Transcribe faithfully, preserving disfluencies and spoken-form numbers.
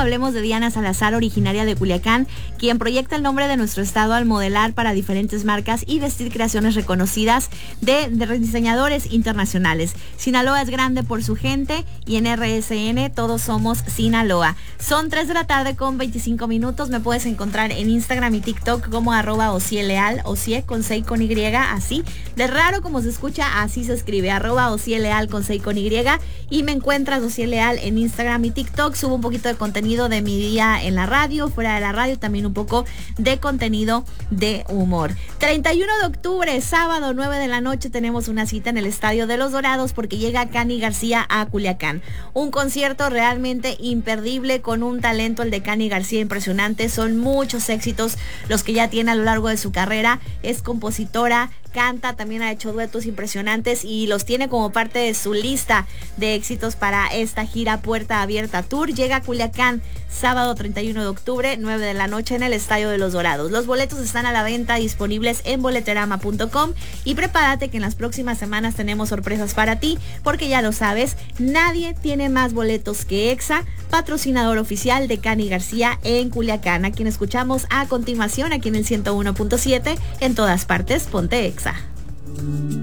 hablemos de Diana Salazar, originaria de Culiacán, quien proyecta el nombre de nuestro estado al modelar para diferentes marcas y vestir creaciones reconocidas de, de diseñadores internacionales. Sinaloa es grande por su gente y en R S N todos somos Sinaloa. Son tres de la tarde con veinticinco minutos. Me puedes encontrar en Instagram y TikTok como arroba ocieleal, ocie con C y con Y, así de raro como se escucha, así se escribe, arroba ocieleal con C y con Y, y me encuentras ocieleal en Instagram y TikTok. Subo un poquito de contenido de mi día en la radio, fuera de la radio, también un poco de contenido de humor. treinta y uno de octubre, sábado, nueve de la noche, tenemos una cita en el Estadio de los Dorados porque llega Cani García a Culiacán. Un concierto realmente imperdible con un talento, el de Cani García, impresionante. Son muchos éxitos los que ya tiene a lo largo de su carrera. Es compositora, canta, también ha hecho duetos impresionantes y los tiene como parte de su lista de éxitos para esta gira Puerta Abierta Tour. Llega a Culiacán sábado treinta y uno de octubre, nueve de la noche en el Estadio de los Dorados. Los boletos están a la venta, disponibles en boleterama punto com, y prepárate que en las próximas semanas tenemos sorpresas para ti, porque ya lo sabes, nadie tiene más boletos que Exa, patrocinador oficial de Cani García en Culiacán, a quien escuchamos a continuación aquí en el ciento uno punto siete, en todas partes, ponte Exa.